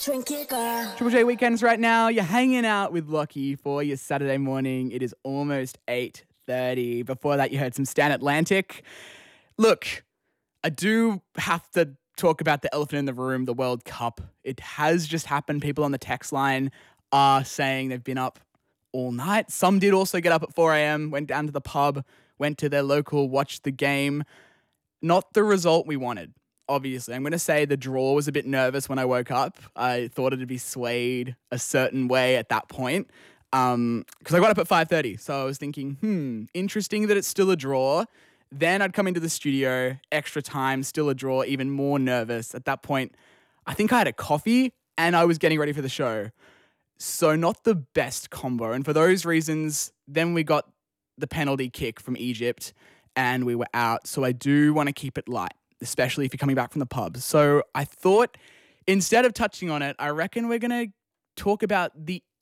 Drink it, girl. Triple J Weekends right now. You're hanging out with Lockie for your Saturday morning. It is almost 8:30. Before that, you heard some Stan Atlantic. Look, I do have to talk about the elephant in the room, the World Cup. It has just happened. People on the text line are saying they've been up all night. Some did also get up at 4 a.m., went down to the pub, went to their local, watched the game. Not the result we wanted, obviously. I'm going to say the draw was a bit nervous when I woke up. I thought it'd be swayed a certain way at that point because I got up at 5:30. So I was thinking, interesting that it's still a draw. Then I'd come into the studio, extra time, still a draw, even more nervous. At that point, I think I had a coffee and I was getting ready for the show. So not the best combo. And for those reasons, then we got the penalty kick from Egypt and we were out. So I do want to keep it light, especially if you're coming back from the pub. So I thought instead of touching on it, I reckon we're going to talk about the